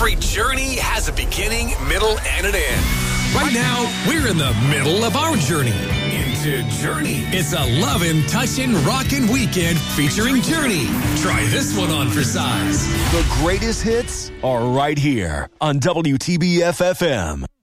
Every journey has a beginning, middle, and an end. Right now, we're in the middle of our journey into Journey. It's a lovin', touchin', rockin' weekend featuring Journey. Try this one on for size. The greatest hits are right here on WTBF FM.